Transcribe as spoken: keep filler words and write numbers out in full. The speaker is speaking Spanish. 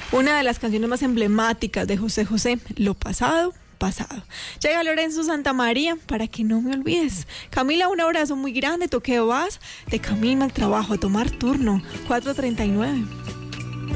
Una de las canciones más emblemáticas de José José, Lo pasado, pasado. Llega Lorenzo Santamaría, Para que no me olvides. Camila, un abrazo muy grande, toqueo vas de camino al trabajo a tomar turno, cuatro treinta y nueve.